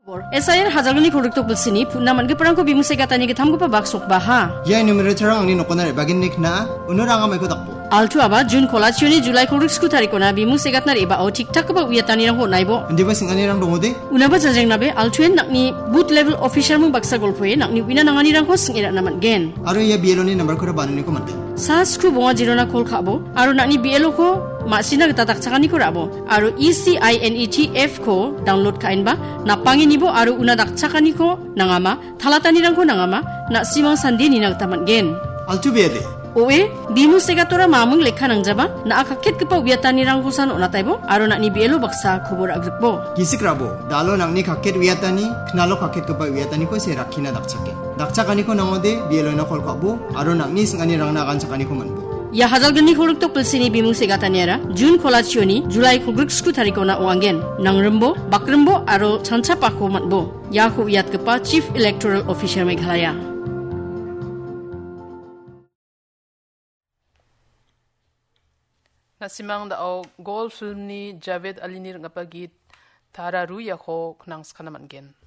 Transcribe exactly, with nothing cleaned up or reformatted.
S I R hajalgani korrekto pulsini punna mangi perangko bimu segatani ke thamgo pa baksok baha. Ya numerator ang ni nokonar bagin nik na unuranga mai ko takpo. Altu aba June kolachoni July korreksku tarikona bimu segatnar eba o tiktak ba uyatani rang ho naibo. Ndi ba singani rang dongode? Unaba jajeng nabe altuen nakni boot level official mu baksa golpoe nakni wina nangani rang ko singira naman gen. Aro ya B L O ni number ko banani ko mante. Sa screw bonga jirona kol khabo aro nakni B L O ko masina kita takchakani ko rabo aro E C I N E T F ko download kain ba napangi nibo aro una dakchakani ko nangama thalatani rang ko nangama na simang sandi ni nagtaman gen. Altu bede. Oe bimu segatora mamung lekha nangjaba na akakhet kepa uyatani rang kusan onataibo aro nakni B L O baksa khobor agrikbo. Gisikrabo dalo nangni kakhet uyatani knalo kakhet kepa uyatani ko se rakhina dakchake. Dakchakani ko nangode B L O na kol kabo aro nangni singani rang na kanchakani ko manbo. Ya hajalgani korrekto pulsini bimu segataniara June kolachioni July kogrikku tarikona oangen nangrembo bakrembo aro chancha pakho manbo ya ko uyat kepa Chief Electoral Officer Meghalaya. Nasimang dao gold film ni Javed Ali ni ngapagit Tara Ruya ko knang skanaman gen.